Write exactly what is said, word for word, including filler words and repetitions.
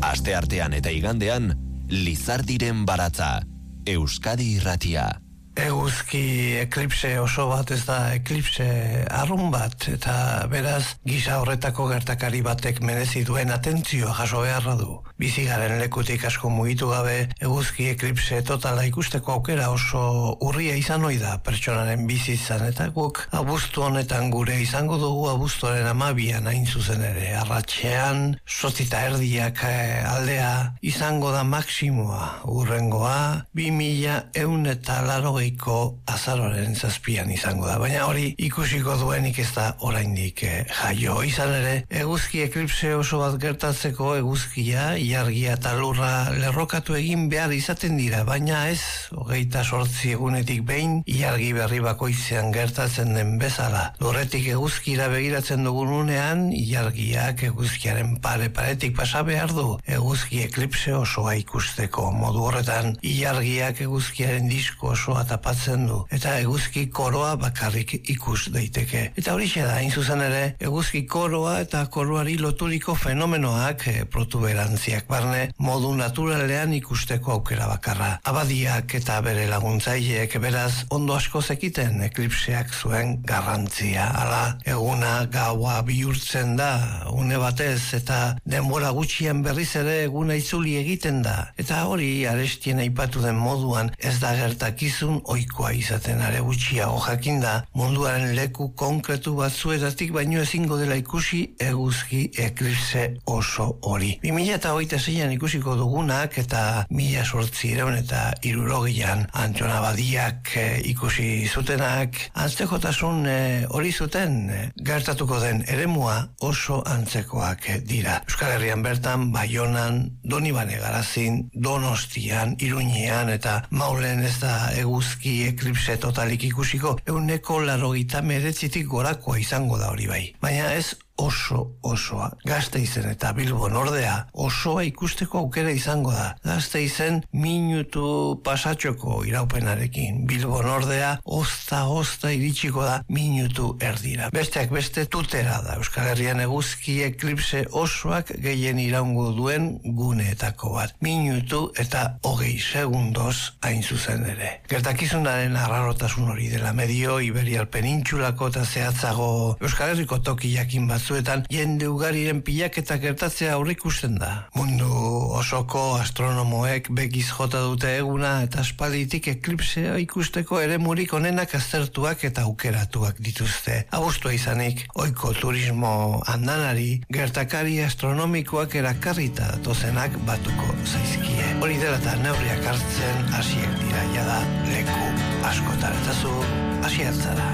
Asteartean eta igandean, Lizardiren baratza, Euskadi Irratia. Eguzki eklipse oso bat ez da eklipse arrun bat, eta beraz gisa horretako gertakari batek merezi duen atentzioa jaso beharra du. Bizi garen lekutik asko mugitu gabe, eguzki eklipse totala ikusteko aukera oso urria izan ohi da pertsonaren bizi izan, eta guk abuztu honetan gure izango dugu abuztuaren hamabian hain zuzen ere. Arratsean, zortzita erdiak aldea izango da maksimoa, urrengoa bi mila ehun eta laurogeiko azaroaren zazpian izango da, baina hori ikusiko duenik ez da oraindik eh, jaio. Izan ere, eguzki eklipse oso bat gertatzeko eguzkia, ilargia eta lurra lerrokatu egin behar izaten dira, baina ez hogeita sortzi egunetik behin ilargi berri bakoitzean gertatzen den bezala. Lurretik eguzkira begiratzen dugun unean, ilargiak eguzkiaren pare paretik pasa behar du eguzki eklipse osoa ikusteko. Modu horretan, ilargiak eguzkiaren disko osoa tapatzen du, eta eguzki koroa bakarrik ikus daiteke. Eta horixe da, hain zuzen ere, eguzki koroa eta koroari loturiko fenomenoak, e, protuberantziak barne, modu naturalean ikusteko aukera bakarra. Abadiak eta bere laguntzaileek beraz ondo asko zekiten eklipseak zuen garrantzia. Hala, eguna gaua bihurtzen da, une batez, eta denbora gutxian berriz ere eguna itzuli egiten da. Eta hori, arestien aipatu den moduan, ez da gertakizun ohikoa izaten, are gutxiago jakinda munduaren leku konkretu batzuetatik baino ezingo dela ikusi eguzki eklipse oso hori. bi mila hogeita seian ikusiko dugunak eta mila zortziehun eta hirurogeian Antxon Abadiak e, ikusi zutenak antzekotasun e, hori zuten, e, gertatuko den eremua oso antzekoak e, dira. Euskal Herrian bertan, Baionan, Donibane Garazin, Donostian, Iruñean eta Maulen ez da eguzki eklipse totalik ikusiko, euneko laurogeita hemeretzitik gorakoa izango da hori bai. Baina ez oso osoa. Gasteizen eta Bilbon ordea osoa ikusteko aukera izango da. Gasteizen minutu pasatxoko iraupenarekin. Bilbon ordea ozta-ozta iritsiko da minutu erdira. Besteak beste tutera da. Euskal Herrian eguzki eklipse osoak gehien iraungo duen guneetako bat. Minutu eta hogei segundoz hain zuzen ere. Gertakizunaren arrarotasun hori dela medio, Iberiar penintxulako eta zehatzago Euskal Herriko tokiakin bat batzuetan jende ugariren pilaketa gertatzea aurreikusten da. Mundu osoko astronomoek begiz jota dute eguna eta aspalditik eklipsea ikusteko eremurik onenak aztertuak eta aukeratuak dituzte. Abuztua izanik, ohiko turismo andanari gertakari astronomikoak erakarrita datozenak batuko zaizkie. Hori dela eta neurriak hartzen hasiak dira jada leku askotan, eta zu hasi hartzara.